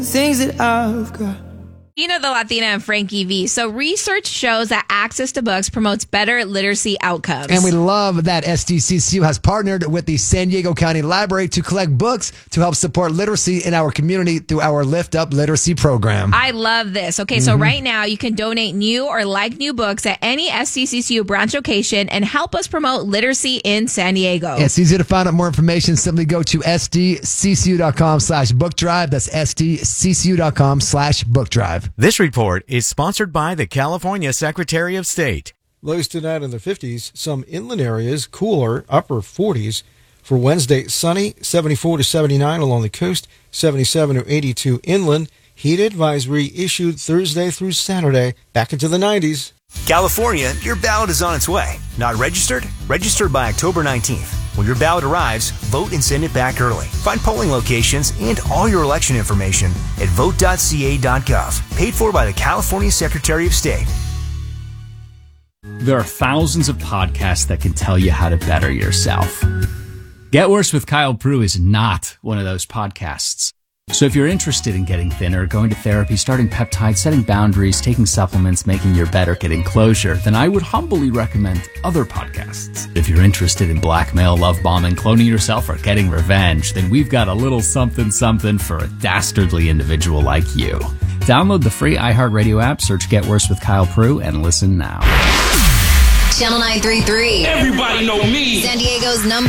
things that I've got. You know the Latina and Frankie V. So research shows that access to books promotes better literacy outcomes. And we love that SDCCU has partnered with the San Diego County Library to collect books to help support literacy in our community through our Lift Up Literacy program. I love this. Okay, so right now you can donate new or like new books at any SDCCU branch location and help us promote literacy in San Diego. It's easy to find out more information. Simply go to sdccu.com/book drive. That's sdccu.com/book drive. This report is sponsored by the California Secretary of State. Lows tonight in the 50s, some inland areas cooler, upper 40s. For Wednesday, sunny, 74 to 79 along the coast, 77 to 82 inland. Heat advisory issued Thursday through Saturday, back into the 90s. California, your ballot is on its way. Not registered? Register by October 19th. When your ballot arrives, vote and send it back early. Find polling locations and all your election information at vote.ca.gov. Paid for by the California Secretary of State. There are thousands of podcasts that can tell you how to better yourself. Get Worse with Kyle Prue is not one of those podcasts. So if you're interested in getting thinner, going to therapy, starting peptides, setting boundaries, taking supplements, making your better, getting closure, then I would humbly recommend other podcasts. If you're interested in blackmail, love bombing, cloning yourself, or getting revenge, then we've got a little something something for a dastardly individual like you. Download the free iHeartRadio app, search Get Worse with Kyle Prue, and listen now. Channel 933. Everybody know me. San Diego's number